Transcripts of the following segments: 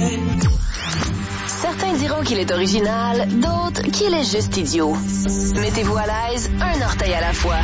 Certains diront qu'il est original, d'autres qu'il est juste idiot. Mettez-vous à l'aise, un orteil à la fois.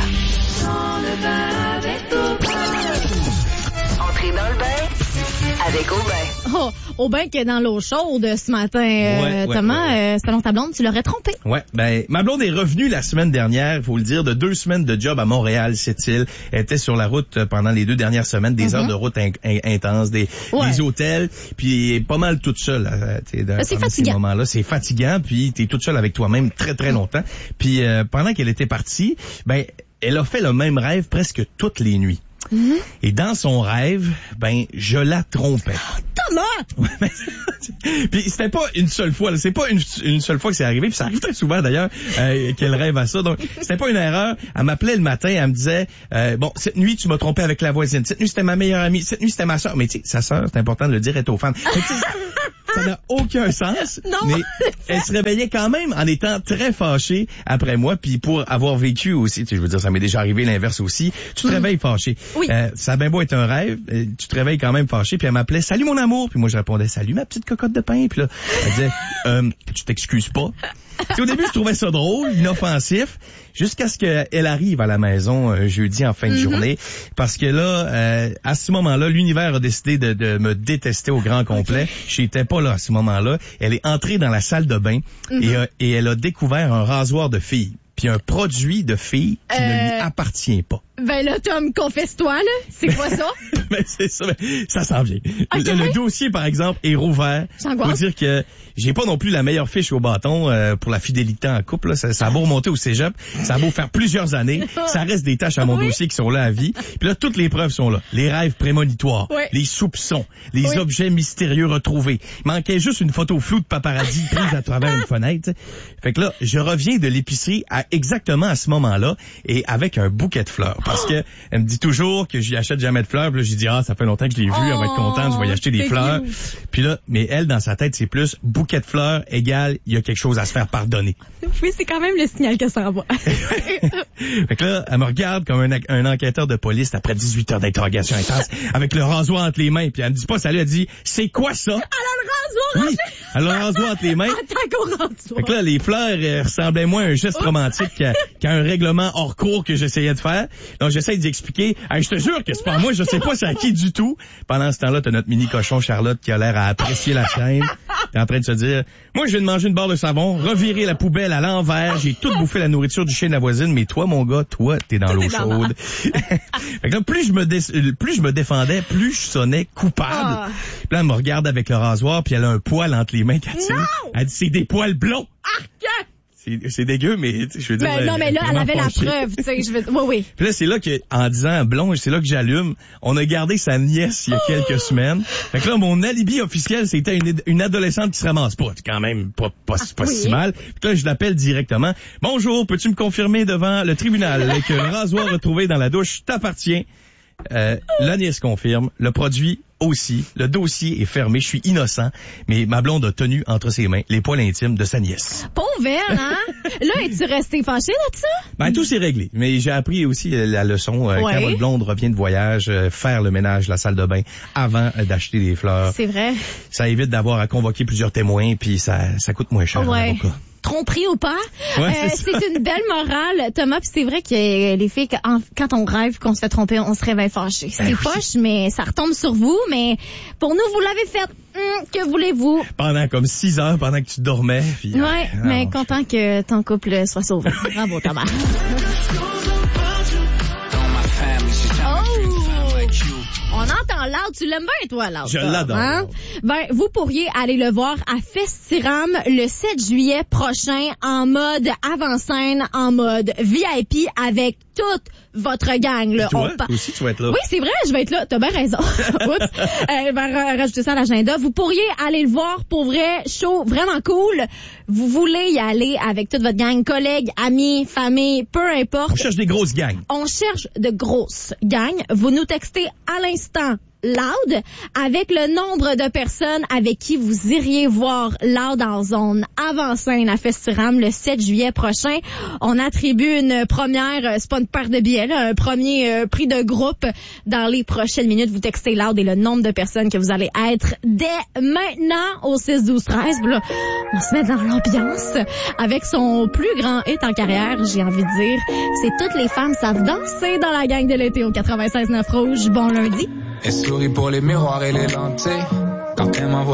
Entrez dans le bain avec Aubin. Oh, Aubin qui est dans l'eau chaude ce matin. Thomas, selon ta blonde, tu l'aurais trompé. Ouais, ma blonde est revenue la semaine dernière, faut le dire, de 2 semaines de job à Montréal, cette-île. Elle était sur la route pendant les 2 dernières semaines, des heures de route intenses, des hôtels, puis pas mal toute seule. C'est fatigant. Ces moments-là, c'est fatigant, puis t'es toute seule avec toi-même très très longtemps. Puis pendant qu'elle était partie, elle a fait le même rêve presque toutes les nuits. Et dans son rêve, je la trompais. Thomas! Puis c'était pas une seule fois, là. C'est pas une seule fois que c'est arrivé, puis ça arrive très souvent d'ailleurs qu'elle rêve à ça. Donc c'était pas une erreur. Elle m'appelait le matin, elle me disait cette nuit tu m'as trompé avec la voisine, cette nuit c'était ma meilleure amie, cette nuit c'était ma sœur. Mais tu sais, sa sœur, c'est important de le dire, elle est aux femmes. Ça n'a aucun sens. Non, mais elle se réveillait quand même en étant très fâchée après moi, puis pour avoir vécu aussi, je veux dire, ça m'est déjà arrivé l'inverse aussi. Tu te réveilles fâché. Oui. Ça a bien beau être un rêve, tu te réveilles quand même fâché, puis elle m'appelait « Salut mon amour », puis moi je répondais « Salut ma petite cocotte de pain », puis là, elle disait « Tu t'excuses pas ». Au début, je trouvais ça drôle, inoffensif, jusqu'à ce qu'elle arrive à la maison jeudi en fin de journée, parce que là, à ce moment-là, l'univers a décidé de me détester au grand complet. J'étais pas là à ce moment-là. Elle est entrée dans la salle de bain et elle a découvert un rasoir de fille, puis un produit de fille qui ne lui appartient pas. Ben là, Tom, confesse-toi, là. C'est quoi ça? C'est ça, ça s'en vient. Le dossier, par exemple, est rouvert. Faut dire que j'ai pas non plus la meilleure fiche au bâton pour la fidélité en couple. Là. Ça a beau remonter au cégep, ça a beau faire plusieurs années, ça reste des tâches à mon dossier qui sont là à vie. Puis là, toutes les preuves sont là. Les rêves prémonitoires, les soupçons, les objets mystérieux retrouvés. Il manquait juste une photo floue de paparazzi prise à travers une fenêtre. Fait que là, je reviens de l'épicerie exactement à ce moment-là et avec un bouquet de fleurs. Parce que elle me dit toujours que je lui achète jamais de fleurs. Puis là, j'ai dit, ça fait longtemps que je l'ai vu, elle va être contente, je vais y acheter des fleurs. Puis là, mais elle, dans sa tête, c'est plus bouquet de fleurs égale, il y a quelque chose à se faire pardonner. Oui, c'est quand même le signal que ça envoie. Fait que là, elle me regarde comme un enquêteur de police après 18 heures d'interrogation intense, avec le rasoir entre les mains. Puis elle me dit pas salut, elle dit, c'est quoi ça? Elle a le rasoir! Oui, elle a le rasoir entre les mains. Fait que là, les fleurs ressemblaient moins à un geste romantique qu'à un règlement hors cours que j'essayais de faire. Donc, j'essaie d'y expliquer. Je te jure que c'est pas moi, je sais pas c'est à qui du tout. Pendant ce temps-là, t'as notre mini cochon Charlotte qui a l'air à apprécier la scène. T'es en train de se dire, moi, je viens de manger une barre de savon, revirer la poubelle à l'envers, j'ai tout bouffé la nourriture du chien de la voisine, mais toi, mon gars, toi, t'es dans l'eau chaude. Fait que là, plus je me défendais, plus je sonnais coupable. Puis là, elle me regarde avec le rasoir, puis elle a un poil entre les mains qu'elle tire. Elle dit, c'est des poils blonds. C'est dégueu, mais je veux dire... non, mais là, elle avait la preuve, tu sais, oui. Puis là, c'est là que, en disant blond, c'est là que j'allume. On a gardé sa nièce il y a quelques semaines. Fait que là, mon alibi officiel, c'était une adolescente qui se ramasse pas. C'est quand même pas si mal. Puis là, je l'appelle directement. Bonjour, peux-tu me confirmer devant le tribunal que le rasoir retrouvé dans la douche t'appartient? La nièce confirme. Le produit aussi. Le dossier est fermé. Je suis innocent. Mais ma blonde a tenu entre ses mains les poils intimes de sa nièce. Pauvre elle, hein? Là, es-tu resté fâché là-dessus? Tout s'est réglé. Mais j'ai appris aussi la leçon. Quand votre blonde revient de voyage, faire le ménage de la salle de bain avant d'acheter des fleurs. C'est vrai. Ça évite d'avoir à convoquer plusieurs témoins, puis ça coûte moins cher à l'avocat. Tromperie ou pas, c'est une belle morale, Thomas. Puis c'est vrai que les filles, quand on rêve qu'on se fait tromper, on se réveille fâché. C'est poche, mais ça retombe sur vous. Mais pour nous, vous l'avez fait. Que voulez-vous? Pendant comme 6 heures, pendant que tu dormais. Puis, mais content que ton couple soit sauvé. Bravo, Thomas. On entend l'art. Tu l'aimes bien, toi, l'art? Je l'adore. Hein? Vous pourriez aller le voir à Festiram le 7 juillet prochain en mode avant-scène, en mode VIP avec toute votre gang. Là. Toi aussi, tu vas être là. Oui, c'est vrai, je vais être là. T'as bien raison. Oups. Rajouter ça à l'agenda. Vous pourriez aller le voir pour vrai. Show vraiment cool. Vous voulez y aller avec toute votre gang, collègues, amis, famille, peu importe. On cherche des grosses gangs. On cherche de grosses gangs. Vous nous textez à l'instant Loud avec le nombre de personnes avec qui vous iriez voir Loud en zone avant-scène à Festiram le 7 juillet prochain. On attribue une première, c'est pas une paire de billets, là, un premier prix de groupe dans les prochaines minutes. Vous textez Loud et le nombre de personnes que vous allez être dès maintenant au 6-12-13. Là, on se met dans l'ambiance avec son plus grand hit en carrière, j'ai envie de dire. C'est Toutes les femmes savent danser dans la gang de l'été au 96.9 Rouge. Bon lundi. Elle sourit pour les miroirs et les lentilles quand elle m'envoie